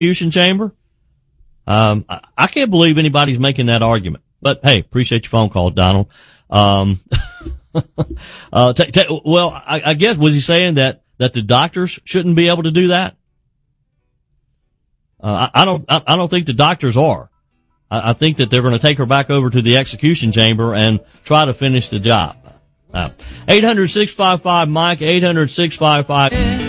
execution chamber. I can't believe anybody's making that argument. But hey, appreciate your phone call, Donald. Well, I guess, was he saying that the doctors shouldn't be able to do that? I don't think the doctors are. I think that they're going to take her back over to the execution chamber and try to finish the job. 800-655-Mike, 800-655